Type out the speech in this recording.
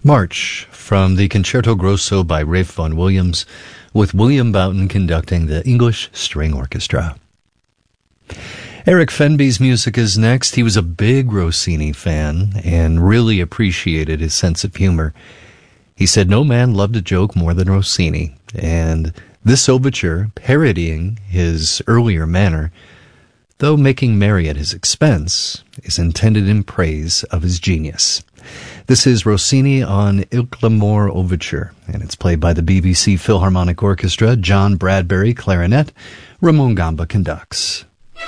March from the Concerto Grosso by Ralph Vaughan Williams, with William Boughton conducting the English String Orchestra. Eric Fenby's music is next. He was a big Rossini fan and really appreciated his sense of humor. He said no man loved a joke more than Rossini, and this overture, parodying his earlier manner, though making merry at his expense, is intended in praise of his genius. This is Rossini on Il Clamore Overture, and it's played by the BBC Philharmonic Orchestra. John Bradbury, clarinet. Ramon Gamba conducts.